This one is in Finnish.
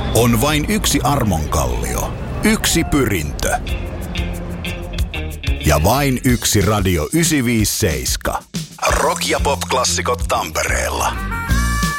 On vain yksi Armonkallio, yksi Pyrintö ja vain yksi Radio 957. Rock- ja pop-klassikot Tampereella.